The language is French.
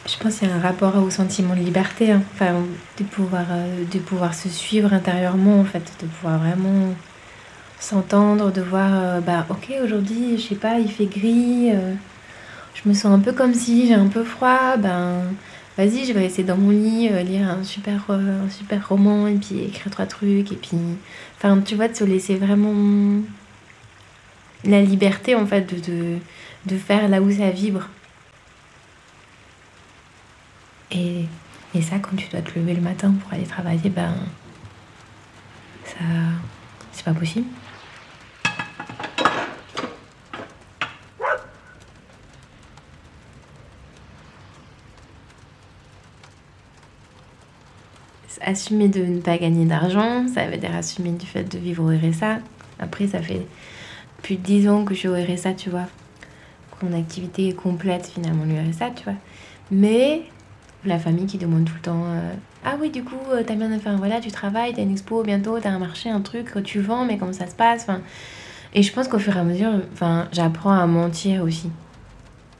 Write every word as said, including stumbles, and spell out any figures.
Je pense qu'il y a un rapport au sentiment de liberté, hein. Enfin, de pouvoir, euh, de pouvoir se suivre intérieurement, en fait, de pouvoir vraiment s'entendre, de voir, euh, bah, ok, aujourd'hui, je sais pas, il fait gris, euh, je me sens un peu comme si j'ai un peu froid, ben, vas-y, je vais rester dans mon lit, euh, lire un super, euh, un super roman, et puis écrire trois trucs, et puis, enfin, tu vois, de se laisser vraiment la liberté, en fait, de, de, de faire là où ça vibre. Et, et ça, quand tu dois te lever le matin pour aller travailler, ben, ça, c'est pas possible. Assumer de ne pas gagner d'argent, ça veut dire assumer du fait de vivre au R S A. Après, ça fait plus de dix ans que je suis au R S A, tu vois. Mon activité est complète, finalement, le R S A, tu vois. Mais la famille qui demande tout le temps euh, ah oui, du coup, euh, t'as bien. Enfin, voilà, tu travailles, t'as une expo bientôt, t'as un marché, un truc que tu vends, mais comment ça se passe enfin, et je pense qu'au fur et à mesure, enfin, j'apprends à mentir aussi.